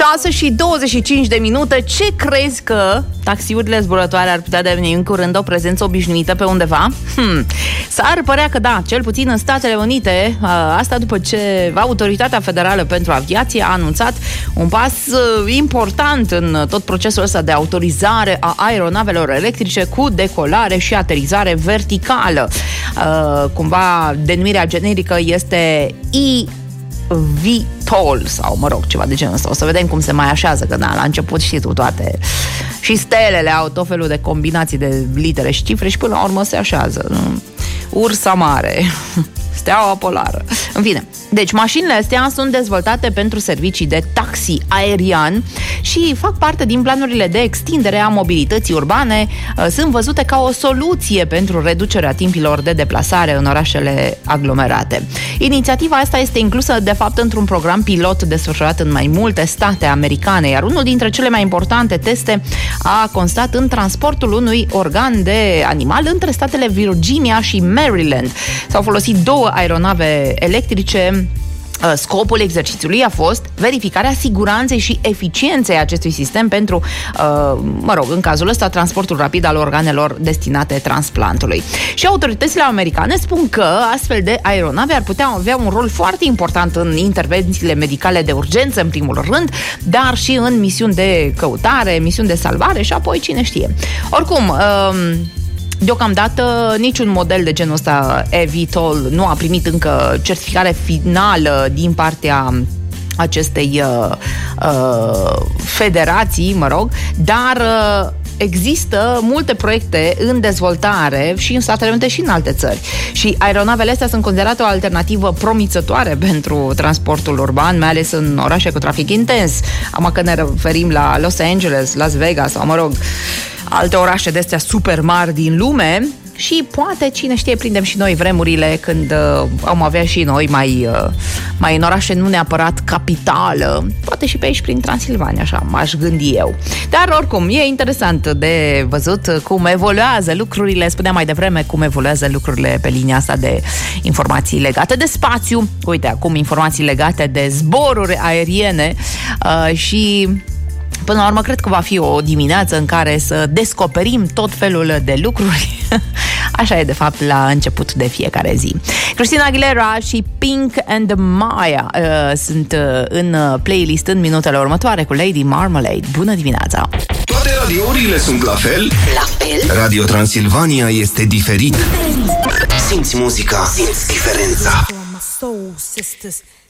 6:25. Ce crezi că taxiurile zburătoare ar putea deveni în curând o prezență obișnuită pe undeva? S-ar părea că da, cel puțin în Statele Unite, asta după ce Autoritatea Federală pentru Aviație a anunțat un pas important în tot procesul ăsta de autorizare a aeronavelor electrice cu decolare și aterizare verticală. Cumva denumirea generică este eVTOL sau, mă rog, ceva de genul ăsta. O să vedem cum se mai așează, că la început știi tu, toate și stelele au tot felul de combinații de litere și cifre și până la urmă se așează. Ursa mare, steaua polară. În fine, deci mașinile astea sunt dezvoltate pentru servicii de taxi aerian și fac parte din planurile de extindere a mobilității urbane. Sunt văzute ca o soluție pentru reducerea timpilor de deplasare în orașele aglomerate. Inițiativa asta este inclusă, de fapt, într-un program pilot desfășurat în mai multe state americane, iar unul dintre cele mai importante teste a constat în transportul unui organ de animal între statele Virginia și Maryland. S-au folosit 2 aeronave electrice. Scopul exercițiului a fost verificarea siguranței și eficienței acestui sistem pentru, în cazul ăsta, transportul rapid al organelor destinate transplantului. Și autoritățile americane spun că astfel de aeronave ar putea avea un rol foarte important în intervențiile medicale de urgență, în primul rând, dar și în misiuni de căutare, misiuni de salvare și apoi cine știe. Oricum, deocamdată niciun model de genul ăsta eVTOL nu a primit încă certificare finală din partea acestei federații, dar există multe proiecte în dezvoltare și în Statele Unite și în alte țări. Și aeronavele astea sunt considerate o alternativă promițătoare pentru transportul urban, mai ales în orașe cu trafic intens. Am că ne referim la Los Angeles, Las Vegas sau, alte orașe de-astea super mari din lume. Și poate, cine știe, prindem și noi vremurile când am avea și noi mai în orașe nu neapărat capitală, poate și pe aici prin Transilvania, așa m-aș gândi eu. Dar oricum, e interesant de văzut cum evoluează lucrurile. Spuneam mai devreme cum evoluează lucrurile pe linia asta de informații legate de spațiu. Uite, acum informații legate de zboruri aeriene și până la urmă, cred că va fi o dimineață în care să descoperim tot felul de lucruri. Așa e, de fapt, la început de fiecare zi. Christina Aguilera și Pink and Maya sunt în playlist în minutele următoare cu Lady Marmalade. Bună dimineața! Toate radiourile sunt la fel? La fel? Radio Transilvania este diferit. Simți muzica, simți diferența.